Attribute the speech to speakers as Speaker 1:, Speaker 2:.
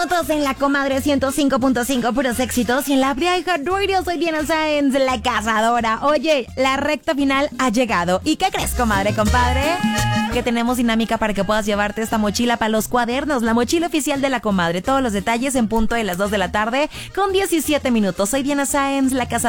Speaker 1: Todos en la comadre 105.5, puros éxitos. Y en la Briaja Radio, soy Diana Sáenz, la cazadora. Oye, la recta final ha llegado. ¿Y qué crees, comadre, compadre? Que tenemos dinámica para que puedas llevarte esta mochila para los cuadernos. La mochila oficial de la comadre. Todos los detalles en punto de las 2 de la tarde con 17 minutos. Soy Diana Sáenz, la cazadora.